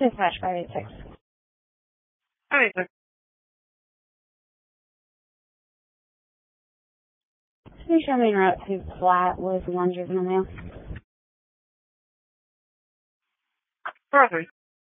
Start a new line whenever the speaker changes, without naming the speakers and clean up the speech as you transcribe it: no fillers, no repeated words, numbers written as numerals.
Dispatch 586.
Hi,
Please show me en route to flat with one juvenile male.
Brother.